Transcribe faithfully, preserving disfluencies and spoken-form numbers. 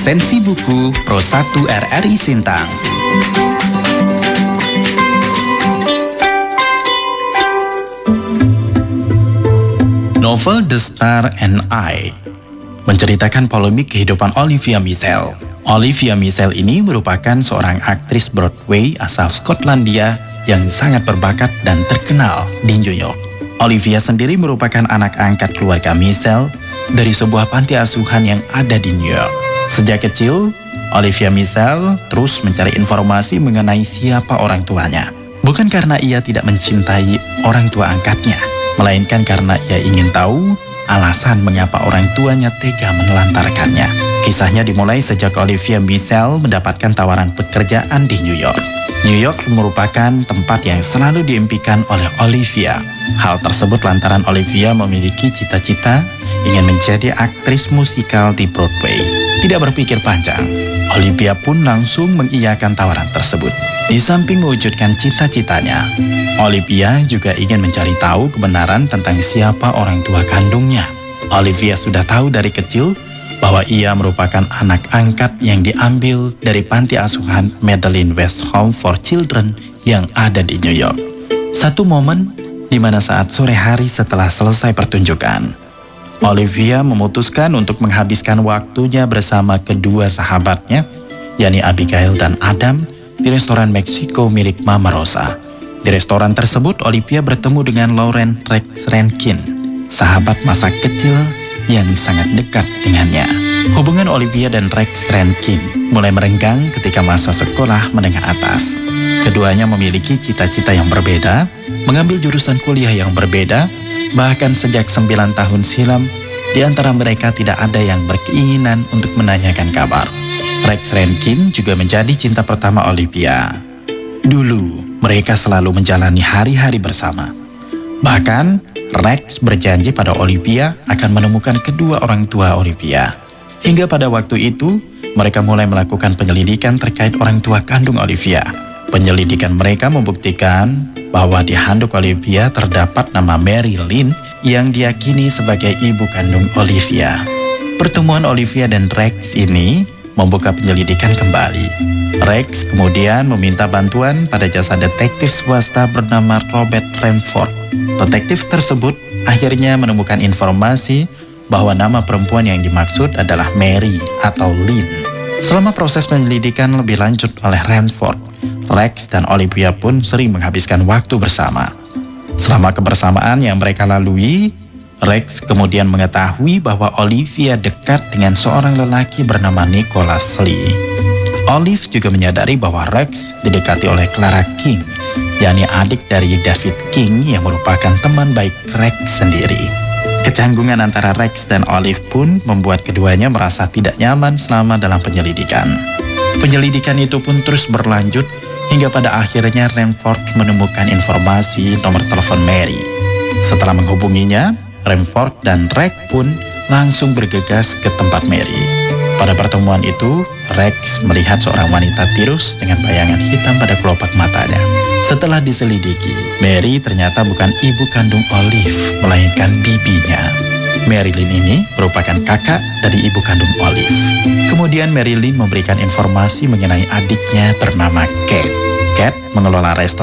Resensi buku Pro satu R R I Sintang. Novel The Star and I menceritakan polemik kehidupan Olivia Measles. Olivia Measles ini merupakan seorang aktris Broadway asal Skotlandia yang sangat berbakat dan terkenal di New York. Olivia sendiri merupakan anak angkat keluarga Measles dari sebuah panti asuhan yang ada di New York. Sejak kecil, Olivia Measles terus mencari informasi mengenai siapa orang tuanya. Bukan karena ia tidak mencintai orang tua angkatnya, melainkan karena ia ingin tahu alasan mengapa orang tuanya tega menelantarkannya. Kisahnya dimulai sejak Olivia Measles mendapatkan tawaran pekerjaan di New York. New York merupakan tempat yang selalu diimpikan oleh Olivia. Hal tersebut lantaran Olivia memiliki cita-cita ingin menjadi aktris musikal di Broadway. Tidak berpikir panjang, Olivia pun langsung mengiyakan tawaran tersebut. Di samping mewujudkan cita-citanya, Olivia juga ingin mencari tahu kebenaran tentang siapa orang tua kandungnya. Olivia sudah tahu dari kecil bahwa ia merupakan anak angkat yang diambil dari panti asuhan Madeline West Home for Children yang ada di New York. Satu momen di mana saat sore hari setelah selesai pertunjukan, Olivia memutuskan untuk menghabiskan waktunya bersama kedua sahabatnya, yakni Abigail dan Adam, di restoran Meksiko milik Mama Rosa. Di restoran tersebut, Olivia bertemu dengan Lauren Rex Rankin, sahabat masa kecil yang sangat dekat dengannya. Hubungan Olivia dan Rex Rankin mulai merenggang ketika masa sekolah menengah atas. Keduanya memiliki cita-cita yang berbeda, mengambil jurusan kuliah yang berbeda, bahkan sejak sembilan tahun silam, di antara mereka tidak ada yang berkeinginan untuk menanyakan kabar. Rex Rankin juga menjadi cinta pertama Olivia. Dulu, mereka selalu menjalani hari-hari bersama. Bahkan, Rex berjanji pada Olivia akan menemukan kedua orang tua Olivia. Hingga pada waktu itu, mereka mulai melakukan penyelidikan terkait orang tua kandung Olivia. Penyelidikan mereka membuktikan bahwa di handuk Olivia terdapat nama Mary Lynn yang diyakini sebagai ibu kandung Olivia. Pertemuan Olivia dan Rex ini membuka penyelidikan kembali. Rex kemudian meminta bantuan pada jasa detektif swasta bernama Robert Renford. Detektif tersebut akhirnya menemukan informasi bahwa nama perempuan yang dimaksud adalah Mary atau Lynn. Selama proses penyelidikan lebih lanjut oleh Renford, Rex dan Olivia pun sering menghabiskan waktu bersama. Selama kebersamaan yang mereka lalui, Rex kemudian mengetahui bahwa Olivia dekat dengan seorang lelaki bernama Nicholas Lee. Olive juga menyadari bahwa Rex didekati oleh Clara King, yakni adik dari David King yang merupakan teman baik Rex sendiri. Kecanggungan antara Rex dan Olive pun membuat keduanya merasa tidak nyaman selama dalam penyelidikan. Penyelidikan itu pun terus berlanjut hingga pada akhirnya Renford menemukan informasi nomor telepon Mary. Setelah menghubunginya, Renford dan Rex pun langsung bergegas ke tempat Mary. Pada pertemuan itu, Rex melihat seorang wanita tirus dengan bayangan hitam pada kelopak matanya. Setelah diselidiki, Mary ternyata bukan ibu kandung Olive, melainkan bibinya. Marilyn ini merupakan kakak dari ibu kandung Olive. Kemudian Marilyn memberikan informasi mengenai adiknya bernama Kate. Kate mengelola restoran